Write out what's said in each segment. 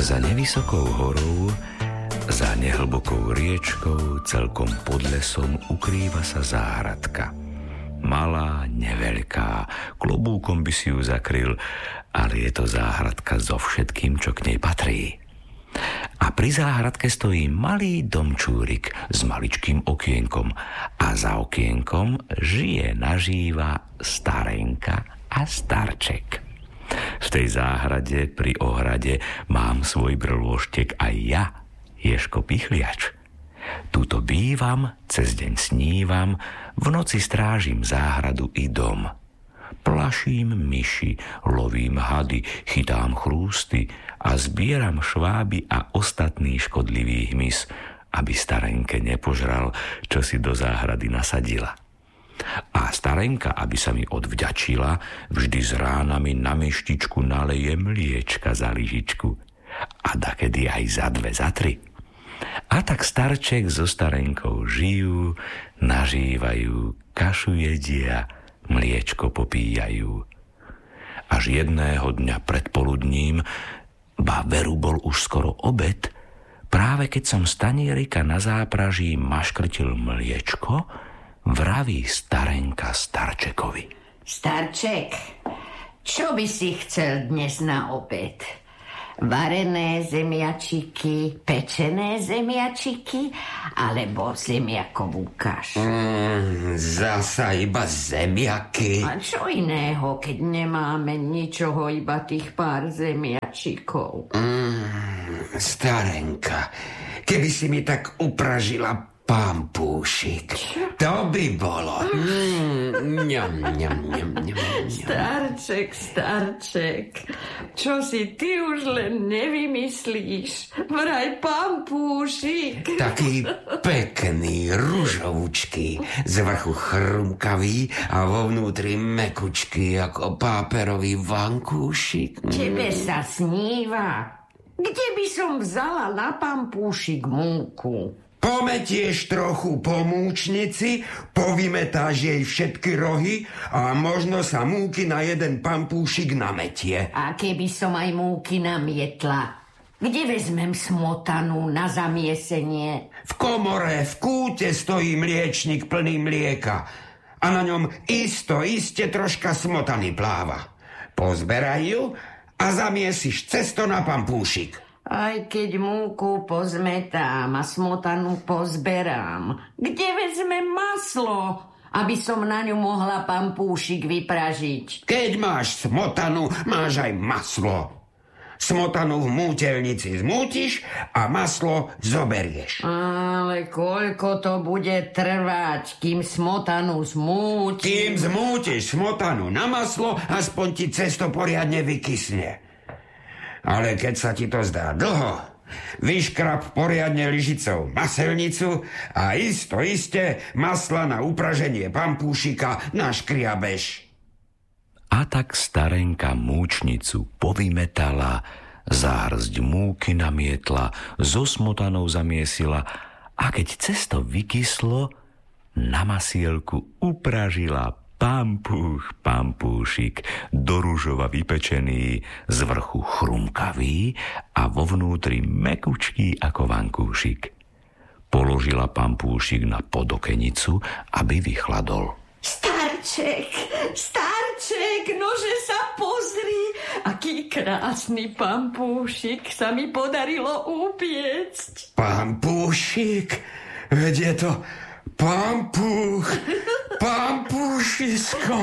Za nevysokou horou, za nehlbokou riečkou, celkom pod lesom ukrýva sa záhradka. Malá, neveľká, klobúkom by si ju zakryl, ale je to záhradka so všetkým, čo k nej patrí. A pri záhradke stojí malý domčúrik s maličkým okienkom a za okienkom žije nažíva starenka a starček. V tej záhrade pri ohrade mám svoj brlôštek aj ja, Ježko Pichliač. Tuto bývam, cez deň snívam, v noci strážim záhradu i dom. Plaším myši, lovím hady, chytám chrústy a zbieram šváby a ostatný škodlivý hmyz, aby starenke nepožral, čo si do záhrady nasadila. A starenka, aby sa mi odvďačila, vždy z rána mi na meštičku naleje mliečka za lyžičku. A dakedy aj za 2, za 3. A tak starček so starenkou žijú, nažívajú, kašu jedia, mliečko popíjajú. Až jedného dňa predpoludním, ba veru bol už skoro obed, práve keď som z tanierika na zápraží maškrtil mliečko, vraví starenka starčekovi. Starček, čo by si chcel dnes na obed? Varené zemiačiky, pečené zemiačiky alebo zemiakovú kašu? Zasa iba zemiaky. A čo iného, keď nemáme ničoho, iba tých pár zemiačikov? Starenka, keby si mi tak upražila pampúšik, to by bolo. Starček, čo si ty už len nevymyslíš? Vraj pampúšik. Taký pekný, ružovúčky, z vrchu chrumkavý a vo vnútri mekučky ako páperový vankúšik. Tebe sa sníva. Kde by som vzala na pampúšik múku? Pometieš trochu po múčnici, povymetáš jej všetky rohy a možno sa múky na jeden pampúšik nametie. A keby som aj múky namietla, kde vezmem smotanu na zamiesenie? V komore, v kúte stojí mliečnik plný mlieka a na ňom iste troška smotany pláva. Pozberaj ju a zamiesiš cesto na pampúšik. Aj keď múku pozmetám a smotanu pozberám, kde vezmem maslo, aby som na ňu mohla pampúšik vypražiť? Keď máš smotanu, máš aj maslo. Smotanu v mútelnici zmútiš a maslo zoberieš. Ale koľko to bude trvať, kým smotanu zmútim? Kým zmútiš smotanu na maslo, aspoň ti cesto poriadne vykysne. Ale keď sa ti to zdá dlho, vyškrab poriadne lyžicou maselnicu a iste masla na upraženie pampúšika naškriabeš. A tak starenka múčnicu povymetala, záhrst múky namietla, so smotanou zamiesila a keď cesto vykyslo, na masielku upražila pampúšik, do ružova vypečený, z vrchu chrumkavý a vo vnútri mekučký ako vankúšik. Položila pampúšik na podokenicu, aby vychladol. Starček, nože sa pozri, aký krásny pampúšik sa mi podarilo upiecť. Pampúšik? Veď je to pampúšisko.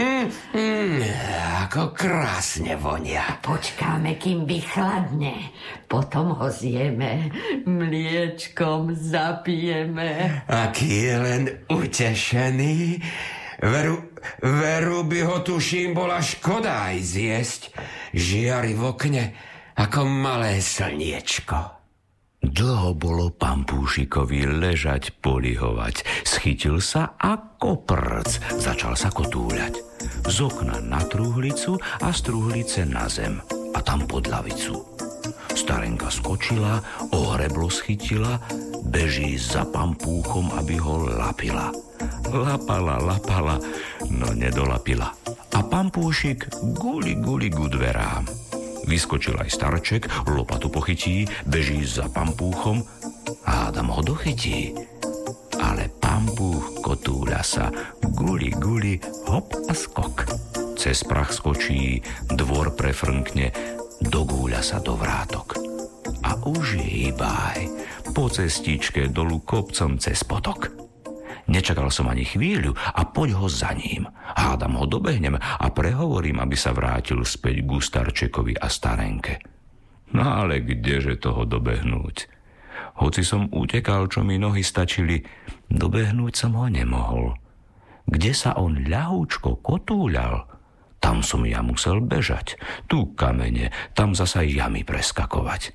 Ako krásne vonia. Počkáme, kým vychladne. Potom ho zjeme, mliečkom zapijeme. Aký je len utešený. Veru by ho tuším bola škoda aj zjesť. Žiari v okne ako malé slniečko. Dlho bolo pampúšikovi ležať, polihovať. Schytil sa ako prc, začal sa kotúľať. Z okna na truhlicu a z truhlice na zem a tam pod lavicu. Starenka skočila, ohreblo schytila, beží za pampúchom, aby ho lapila. Lapala, no nedolapila. A pampúšik guli ku dverám. Vyskočil aj starček, lopatu pochytí, beží za pampúchom a Adam ho dochytí. Ale pampúch kotúľa sa, guli, guli, hop a skok. Cez prach skočí, dvor prefrnkne, dogúľa sa do vrátok. A už hýbaj, po cestičke dolu kopcom cez potok. Nečakal som ani chvíľu a poď ho za ním. Hádam ho dobehnem a prehovorím, aby sa vrátil späť ku starčekovi a starenke. No ale kdeže toho dobehnúť? Hoci som utekal, čo mi nohy stačili, dobehnúť som ho nemohol. Kde sa on ľahúčko kotúľal, tam som ja musel bežať. Tu kamene, tam zasa jamy preskakovať.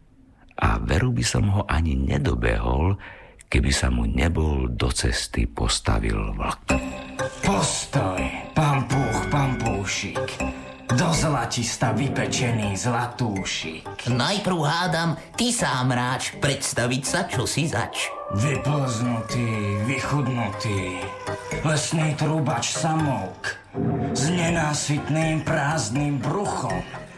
A veru by som ho ani nedobehol, keby sa mu nebol do cesty postavil vlk. Postoj, pampúch, pampúšik, do zlatista vypečený zlatúšik. Najprv hádam, ty sám ráč predstaviť sa, čo si zač. Vyplznutý, vychudnutý, lesný trúbač samouk, s nenásytným prázdnym bruchom.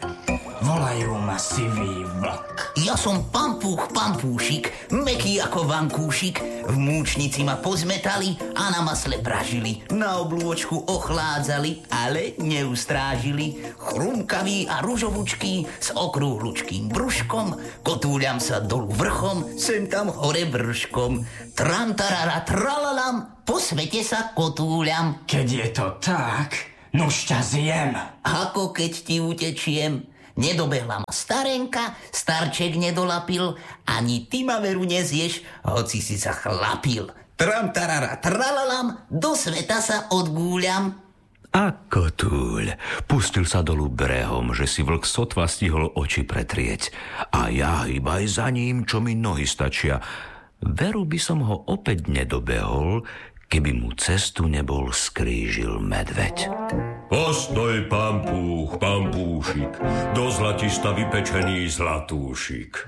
Volajú ma sivý vlk. Ja som pampúch, pampúšik, mäkký ako vankúšik. V múčnici ma pozmetali a na masle pražili. Na oblôčku ochládzali, ale neustrážili. Chrumkavý a ružovúčký s okrúhlučkým brúškom. Kotúľam sa dolu vrchom, sem tam hore vrškom. Tram tarara tralalam, po svete sa kotúľam. Keď je to tak, nuž ťa zjem. Ako keď ti utečiem. Nedobehla ma starenka, starček nedolapil, ani ty ma veru nezieš, hoci si sa chlapil. Tram tarara tralalam, do sveta sa odgúľam. A kotúľ pustil sa dolu brehom, že si vlk sotva stihol oči pretrieť. A ja hýbaj za ním, čo mi nohy stačia. Veru by som ho opäť nedobehol, keby mu cestu nebol skrížil medveď. Postoj, pampúch, pampúšik, do zlatista vypečený zlatúšik.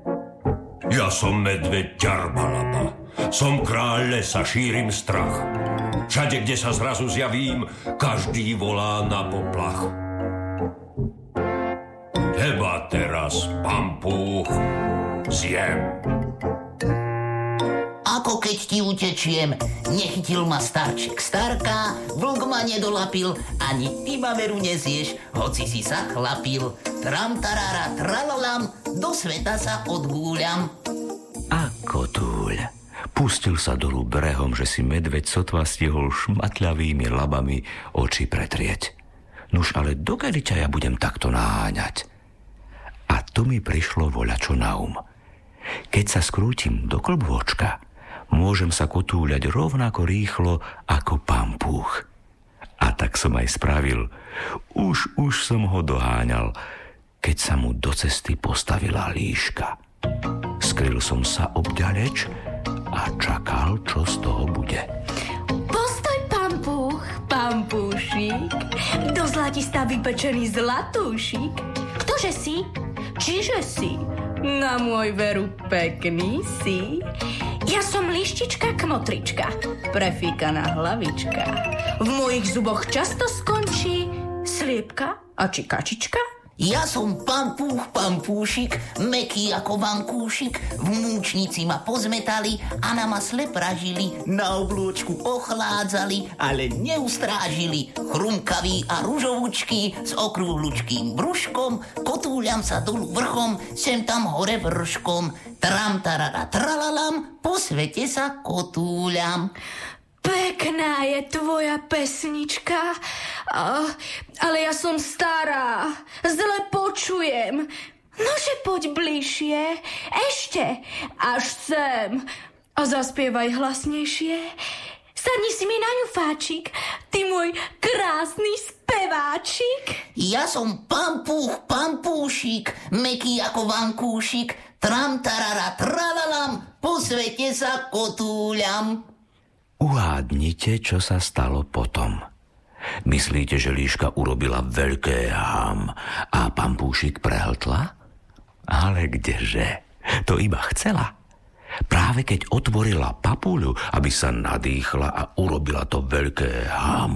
Ja som medveď ťarbalapa, som kráľ lesa, šírim strach. Všade, kde sa zrazu zjavím, každý volá na poplach. Teba teraz, pampúch, zjem. Ako keď ti utečiem, nechytil ma starček starka, vlk ma nedolapil, ani ty ma veru nezieš, hoci si sa chlapil. Tram tarara tralalam, do sveta sa odgúľam. A kotúľ pustil sa dolu brehom, že si medveď sotva stihol šmatľavými labami oči pretrieť. Nuž ale dokedy ťa ja budem takto naháňať? A tu mi prišlo voľačo na um. Keď sa skrútim do klbôčka, môžem sa kotúľať rovnako rýchlo ako pampúch. A tak som aj spravil. Už som ho doháňal, keď sa mu do cesty postavila líška. Skryl som sa obďaleč a čakal, čo z toho bude. Postoj, pampúch, pampúšik, do zlatista vypečený zlatúšik. Ktože si? Čiže si? Na môj veru pekný si. Ja som lištička kmotrička, prefíkaná hlavička. V mojich zuboch často skončí sliepka a či kačička. Ja som pampúch, pampúšik, mäkký ako vankúšik. V múčnici ma pozmetali a na masle pražili. Na oblôčku ochládzali, ale neustrážili. Chrumkavý a ružovúčký s okrúhlučkým brúškom. Kotúľam sa dolu vrchom, sem tam hore vrškom. Tram tarara tralalam, po svete sa kotúľam. Pekná je tvoja pesnička, ale ja som stará, zle počujem. Nože poď bližšie, ešte, až sem. A zaspievaj hlasnejšie. Sadni si mi na ňufáčik, ty môj krásny speváčik. Ja som pampúch, pampúšik, mäkký ako vankúšik. Tram tarara tralalam, po svete sa kotúľam. Uhádnite, čo sa stalo potom. Myslíte, že líška urobila veľké ham a pampúšik prehltla? Ale kdeže? To iba chcela. Práve keď otvorila papuľu, aby sa nadýchla a urobila to veľké ham,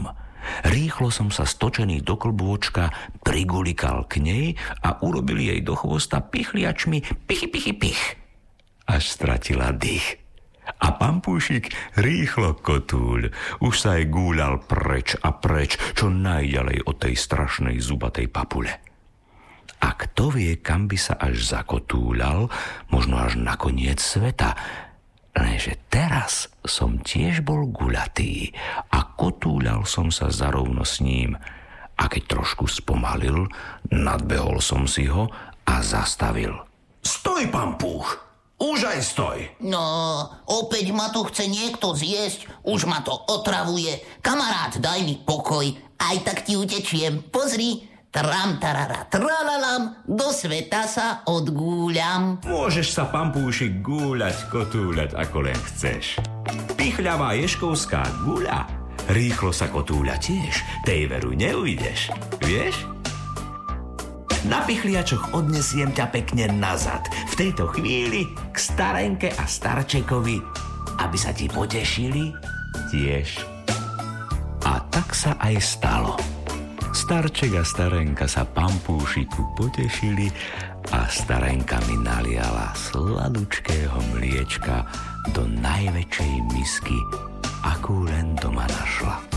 Rýchlo som sa stočený do klbôčka prigulikal k nej a urobil jej do chvosta pichliačmi pichy, pichy, pich. Až stratila dých. A Pampúšik rýchlo kotúľ. Už sa aj gúľal preč a preč, čo najďalej od tej strašnej zubatej papule. A kto vie, kam by sa až zakotúľal, možno až na koniec sveta. Lenže teraz som tiež bol guľatý a kotúľal som sa zarovno s ním. A keď trošku spomalil, nadbehol som si ho a zastavil. Stoj, Pampúch! Už aj stoj! No, opäť ma tu chce niekto zjesť, už ma to otravuje. Kamarát, daj mi pokoj, aj tak ti utečiem. Pozri, tram, tarara, tralalam, do sveta sa odgúľam. Môžeš sa, Pampúšik, gúľať, kotúľať, ako len chceš. Pichľavá ješkovská guľa rýchlo sa kotúľa tiež, tej veru neujdeš, vieš? Na pichliačoch odnesiem ťa pekne nazad, v tejto chvíli k starenke a starčekovi, aby sa ti potešili tiež. A tak sa aj stalo. Starček a starenka sa Pampúšiku potešili a starenka mi naliala sladučkého mliečka do najväčšej misky, akú len doma našla.